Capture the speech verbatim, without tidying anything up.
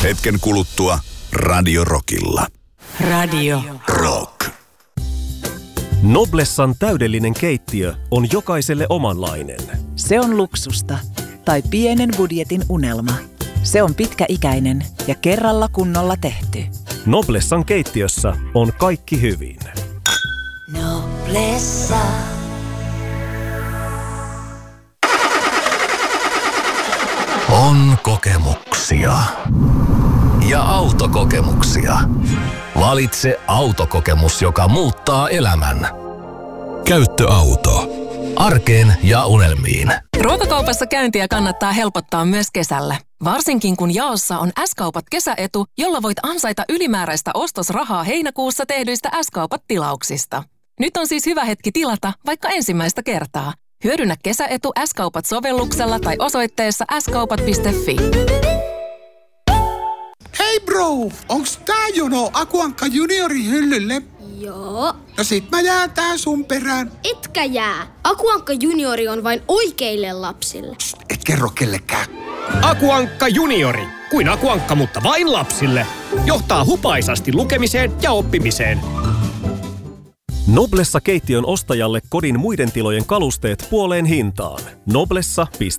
Hetken kuluttua Radio Rockilla. Radio Rock. Noblessan täydellinen keittiö on jokaiselle omanlainen. Se on luksusta tai pienen budjetin unelma. Se on pitkäikäinen ja kerralla kunnolla tehty. Noblessan keittiössä on kaikki hyvin. Noblessa. On kokemuksia. Ja autokokemuksia. Valitse autokokemus, joka muuttaa elämän. Käyttöauto. Arkeen ja unelmiin. Ruokakaupassa käyntiä kannattaa helpottaa myös kesällä. Varsinkin kun jaossa on S-kaupat kesäetu, jolla voit ansaita ylimääräistä ostosrahaa heinäkuussa tehdyistä S-kaupat-tilauksista. Nyt on siis hyvä hetki tilata vaikka ensimmäistä kertaa. Hyödynnä kesäetu S-kaupat-sovelluksella tai osoitteessa s kaupat piste fi. Hei bro, onks tää jono Akuankka juniorin hyllylle? Joo. No sit mä jään tää sun perään. Etkä jää. Akuankka juniori on vain oikeille lapsille. Psst, et kerro kellekään. Akuankka juniori. Kuin Akuankka, mutta vain lapsille. Johtaa hupaisasti lukemiseen ja oppimiseen. Noblessa keittiön ostajalle kodin muiden tilojen kalusteet puoleen hintaan. Noblessa piste